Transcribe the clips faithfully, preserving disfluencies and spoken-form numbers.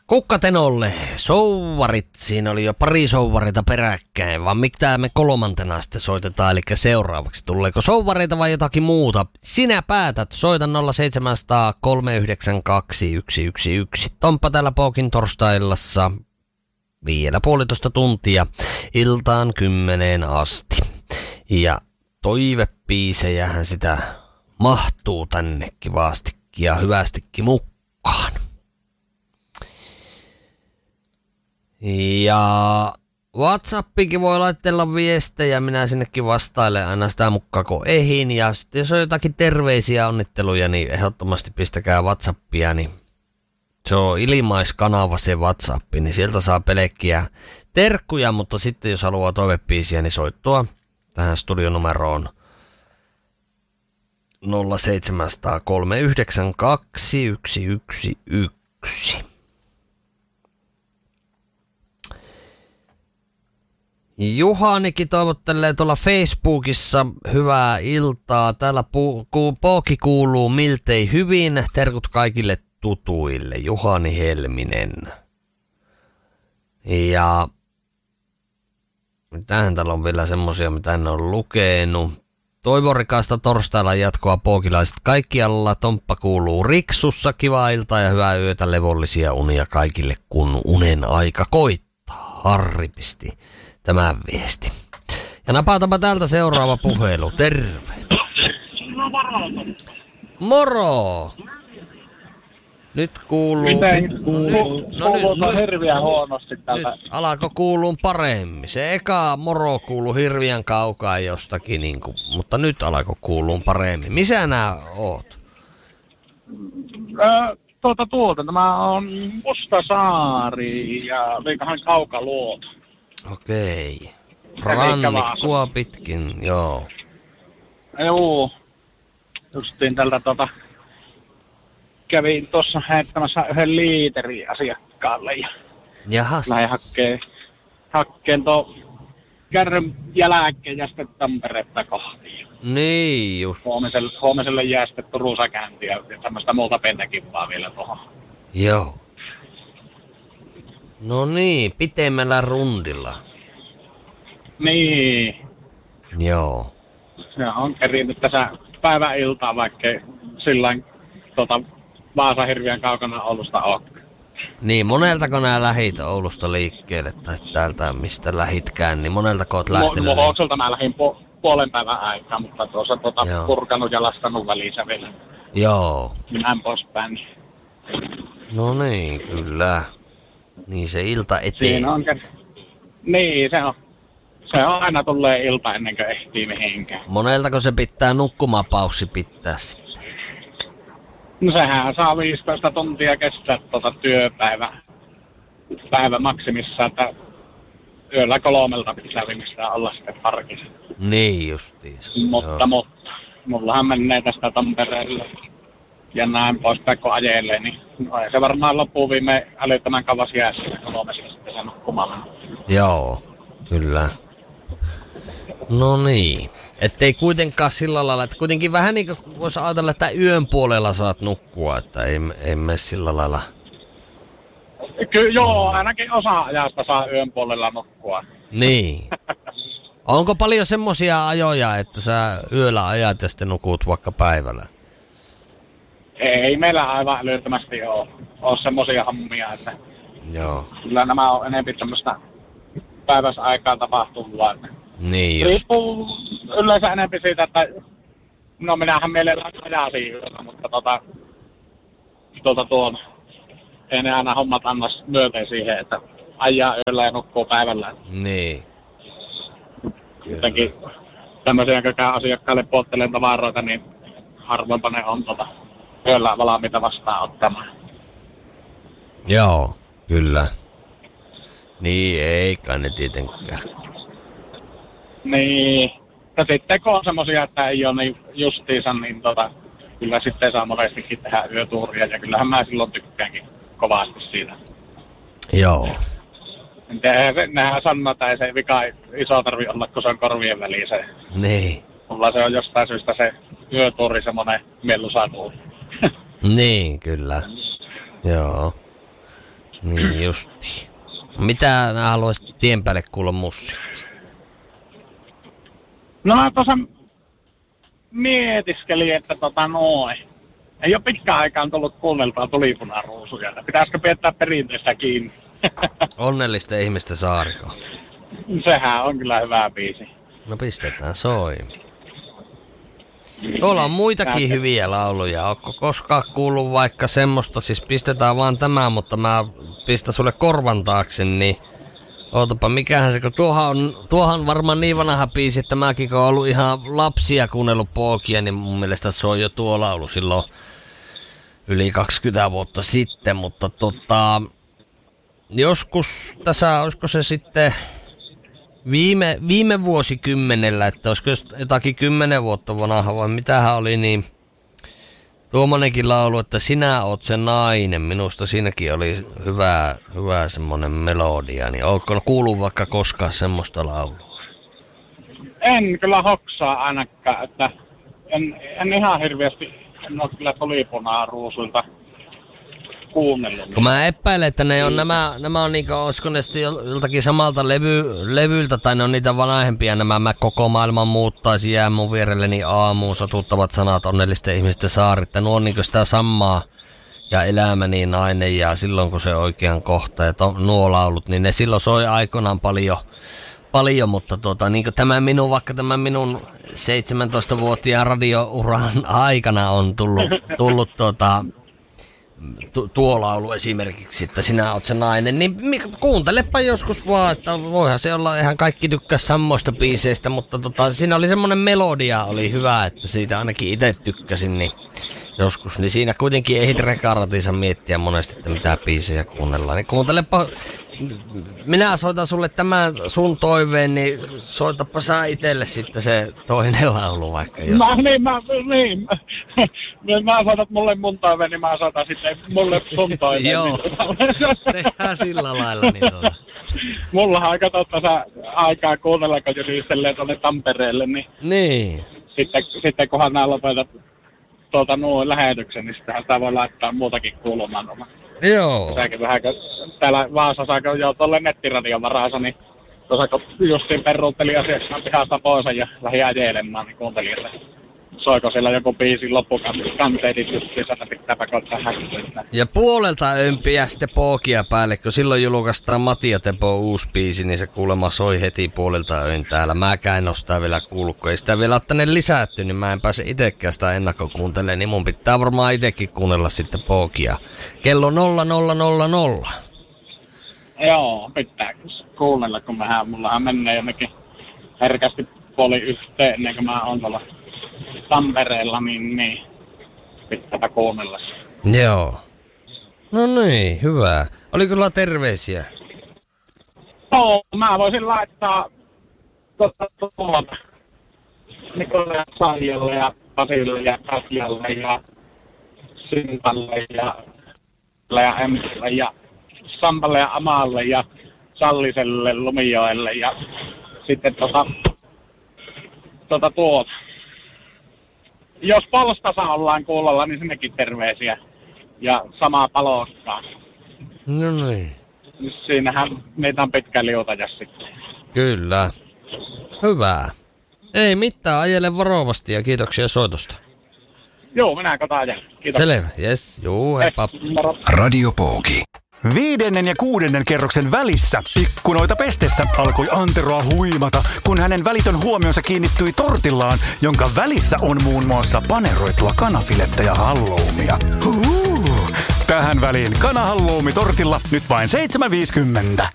Kukkatenolle, souvarit, siinä oli jo pari souvarita peräkkäin, vaan mitä me kolmantena sitten soitetaan, eli seuraavaksi tuleeko souvareita vai jotakin muuta? Sinä päätät, soita nolla seitsemän nolla nolla kolme yhdeksän kaksi yksi yksi yksi. Tomppa täällä Pookin torstaillassa vielä puolitoista tuntia iltaan kymmeneen asti. Ja toivepiisejähän sitä mahtuu tänne kivastikin ja hyvästikin mukaan. Ja WhatsAppikin voi laitella viestejä, minä sinnekin vastailen aina sitä mukaan kun ehin. Ja sitten jos on jotakin terveisiä onnitteluja, niin ehdottomasti pistäkää WhatsAppia, niin se on ilmaiskanava se WhatsApp, niin sieltä saa pelkkiä terkkuja, mutta sitten jos haluaa toivebiisiä, niin soittua tähän studionumeroon nolla seitsemän nolla nolla kolme yhdeksän kaksi yksi yksi yksi. Juhanikin toivottelee tuolla Facebookissa hyvää iltaa. Täällä pu- ku- Pooki kuuluu miltei hyvin. Terkut kaikille tutuille. Juhani Helminen. Ja mitähän täällä on vielä semmosia, mitä en ole lukenut. Toivorikaista torstailla jatkoa pookilaiset kaikkialla. Tomppa kuuluu Riksussa. Kiva iltaa ja hyvää yötä, levollisia unia kaikille, kun unen aika koittaa. Harri pisti tämän viesti. Ja napaatapa täältä seuraava puhelu. Terve. No moro. Moro. Nyt kuuluu... Miten? Nyt, no kuuluuko nyt, hirviä huonosti täältä? Nyt alako kuuluun paremmin. Se eka moro kuuluu hirviän kaukaa jostakin, niin kuin, mutta nyt alako kuuluun paremmin. Missä nää oot? Ö, tuota tuolta. Tämä on Mustasaari ja liikahan Kaukaluoto. Okei. Rannikkoa pitkin, joo. Joo. Justiin tältä tota... Kävin tuossa heittämässä yhden liiterin asiakkaalle ja Jahas. lähdin hakkeen, hakkeen tuon kärryn jälkeen ja sitten Tamperetta kohti. Niin just. Huomiselle, huomiselle jää sitten Turussa käyntiä ja tämmöistä muuta pentäkimpaa vielä tuohon. Joo. No niin, pitemmällä rundilla. Niin. Joo. Se on kerinyt tässä päiväiltaa, vaikka sillain tota, Vaasa hirveän kaukana Oulusta on. Niin, moneltako nää lähit Oulusta liikkeelle, tai täältä mistä lähitkään, niin moneltako oot lähtenyt? Muhokselta mä lähdin pu- puolen päivän aikaa, mutta tuossa tota, purkanut ja lastanut välissä vielä. Joo. Näin poispäin. No niin, kyllä. Niin se ilta eteen. Siinä on Niin, se on. Se on aina tulee ilta ennen kuin ehtii mihinkään. Moneltako se pitää nukkumapaussi pitää sitten? No sehän saa viisitoista tuntia kestää tuota työpäivä päivä maksimissaan, että yöllä kolmelta pitää viimeistään olla sitten parkissa. Niin justiinsa. Mutta, joo. mutta, mullahan menee tästä Tampereelle ja näin poispäin kun ajelee, niin no ei se varmaan loppuu viime älyttömän kauas jäässä kolmessa sitten se nukkumaan. Joo, kyllä. No niin. Ettei kuitenkaan sillä lailla, että kuitenkin vähän niin kuin voisi ajatella, että yön puolella saat nukkua, että ei, ei mene sillä lailla. Kyllä joo, ainakin osa ajasta saa yön puolella nukkua. Niin. Onko paljon semmosia ajoja, että sä yöllä ajat ja sitten nukut vaikka päivällä? Ei meillä aivan älyttömästi ole, ole semmosia hommia, että joo. Kyllä nämä on enemmän tämmöistä päiväsaikaa tapahtuvaa. Niin just. Riippuu yleensä enemmän siitä, että no minähän mielellään ajasin yöllä, mutta tota, tuolta tuon, ei ne aina hommat anna myöten siihen, että ajaa yöllä ja nukkuu päivällä. Niin. Jotenkin tämmöisiä, jotka käy asiakkaille puottelemaan tavaroita, niin harvoinpa ne on tota, yöllä valmiita vastaanottamaan. Joo, kyllä. Niin, ei kai ne tietenkään. Niin. Ja sitten kun on semmosia, että ei ole niin justiinsa, niin tota, kyllä sitten saa monestikin tehdä yötuuria. Ja kyllähän mä silloin tykkäänkin kovasti siitä. Joo. Nehän sanoo, että ei se vika iso tarvi olla, kun se on korvien väliin se. Niin. Mulla se on jostain syystä se yötuuri semmonen mieluisa tuuri. Niin, kyllä. Joo. Niin justi. Mitä nää haluaisit tien päälle kuulla musiikkia? No mä tuossa mietiskelin, että tota noin. Ei oo pitkään aikaan tullut kuunneltua Tulipunaruusuja. Pitäisikö pidättää perinteistä kiinni? Onnellisten ihmisten saariko. Sehän on kyllä hyvä biisi. No pistetään soi. Tuolla on muitakin hyviä lauluja. Ootko koskaan kuullut vaikka semmoista, siis pistetään vaan tämä, mutta mä pistän sulle korvan taakse, niin ootapa, mikähän se, kun tuohan on, tuohan on varmaan niin vanha biisi, että mäkin kun oon ollut ihan lapsia kuunnellut poikia, niin mun mielestä se on jo tuo laulu silloin yli kaksikymmentä vuotta sitten, mutta tota, joskus tässä, olisiko se sitten viime, viime vuosikymmenellä, että olisiko jotakin kymmenen vuotta vanha vai mitähän oli, niin tuommoinenkin laulu, että sinä oot se nainen, minusta siinäkin oli hyvä, hyvä semmonen melodia, niin ootko kuullut vaikka koskaan semmoista laulua? En kyllä hoksaa ainakaan, että en, en ihan hirveästi, en oo kyllä Tulipunaruusuilta kuunnellut. Kun mä epäilen, että ne on nämä, nämä on niinku, olisiko ne sitten joltakin samalta levy, levyltä, tai ne on niitä vanhempia, nämä mä koko maailman muuttaisi, jää mun vierelleni aamuun, satuttavat sanat, onnellisten ihmisten saarit, ne on niinku sitä samaa, ja elämäni nainen, ja silloin kun se oikean kohta, ja to, nuo laulut, niin ne silloin soi aikoinaan paljon, paljon mutta tuota, niin tämä minun, vaikka tämä minun seitsemäntoistavuotiaan radiouran aikana on tullut, tullut tuota, Tu- tuo laulu esimerkiksi, että sinä oot se nainen, niin kuuntelepa joskus vaan, että voihan se olla, ihan kaikki tykkää samoista biiseistä, mutta tota, siinä oli semmoinen melodia, oli hyvä, että siitä ainakin itse tykkäsin, niin joskus, niin siinä kuitenkin ehdit rekaratiinsa miettiä monesti, että mitä biisejä kuunnellaan, niin kuuntelepa, minä soitan sulle tämän sun toiveen, niin soitapa sä itselle sitten se toinen laulu vaikka. Jos... Mä, niin, mä, niin. Mä soitat mulle mun toiveen, niin mä soitan sitten mulle sun toiveen. Joo, tehdään sillä lailla niin tuota. Mullahan aika totta sä aikaa kuunnella, kun jyristelleen tuonne Tampereelle, niin... Niin. Sitten, sitten kunhan nää lopetat tuota nuo lähetyksen, niin sitähän sitä voi laittaa muutakin kuulumaan. Joo. Sitäkin vähän, kun täällä Vaasassa, kun joo tuolle nettiradion varassa, niin tuossa kun justiin peruutteli asiaksena pihasta pois ja lähdin ajelemaan, niin kuuntelin, että soiko siellä joku biisin loppukanteetit justiin, että pitääpä koittaa häkkyä. Ja puolelta ömpiä sitten pookia päälle, kun silloin julkaistaan Matia Tepo uusi biisi, niin se kuulemma soi heti puolelta öin täällä. Mäkään en oo sitä vielä kuullut, kun ei sitä vielä ole tänne lisätty, niin mä en pääse itekään sitä ennakkokuuntelemaan, niin mun pitää varmaan itekin kuunnella sitten pookia. Kello nolla nolla nolla nolla. Joo, pitää kuunnella, kun mehän, mullahan menee jonnekin herkästi puoli yhteen, ennen kuin mä oon tuolla Tampereella, niin, niin pitääpä kuunnella. Joo. No niin, hyvä. Oli kyllä terveisiä. Joo, mä voisin laittaa tuota tuolta Nikolle ja Saijalle ja Pasille ja Katjalle ja Sintalle ja ja Emmalle ja Sampalle ja Amalle ja Salliselle Lumijoelle ja sitten tota tota tuota. Jos Polstassa ollaan kuulolla, niin sinnekin terveisiä. Ja samaa Palostaa. No niin. Siinähän meitä on pitkä liutaja sitten. Kyllä. Hyvä. Ei mitään, ajele varovasti ja kiitoksia soitosta. Joo, minä kotaan ja kiitos. Selvä, jes, juu, heippa. Radio Pooki. Viidennen ja kuudennen kerroksen välissä ikkunoita pestessä alkoi Anteroa huimata, kun hänen välitön huomionsa kiinnittyi tortillaan, jonka välissä on muun muassa paneroitua kanafilettä ja halloumia. Huhuu. Tähän väliin kanahalloumi tortilla nyt vain seitsemän viisikymmentä.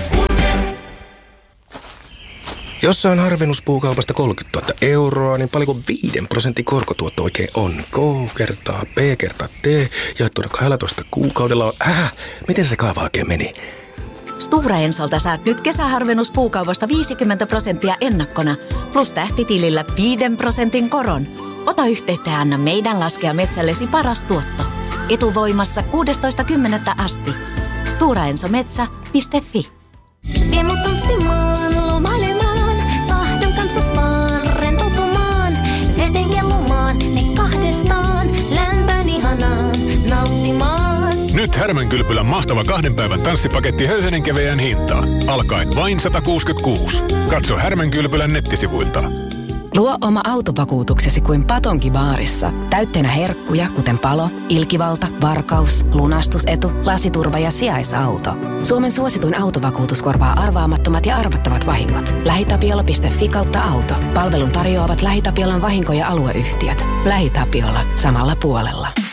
Jos saan harvennuspuukaupasta kolmekymmentätuhatta euroa, niin paljonko viiden prosentin korkotuotto oikein on? K kertaa B kertaa T jaettuna kaksitoista kuukaudella on... Äh, miten se kaava oikein meni? Stora Ensolta saat nyt kesäharvennuspuukaupasta viisikymmentä prosenttia ennakkona, plus tähtitilillä viiden prosentin koron. Ota yhteyttä ja anna meidän laskea metsällesi paras tuotto. Etuvoimassa kuudestoista kymmenettä asti. stora enso metsä piste fi. Emo tanssimaan, lomailemaan, tahdon kanssa vaan rentoutumaan. Veten kellumaan, me kahdestaan, lämpään ihanaan nauttimaan. Nyt Härmänkylpylän mahtava kahden päivän tanssipaketti höyhenenkeveään hintaan. Alkaen vain sata kuusikymmentäkuusi. Katso Härmänkylpylän nettisivuilta. Luo oma autovakuutuksesi kuin Patonki baarissa. Täytteenä herkkuja, kuten palo, ilkivalta, varkaus, lunastusetu, lasiturva ja sijaisauto. Suomen suosituin autovakuutus korvaa arvaamattomat ja arvattavat vahingot. LähiTapiola piste fi kautta auto. Palvelun tarjoavat LähiTapiolan vahinko- ja alueyhtiöt. LähiTapiola. Samalla puolella.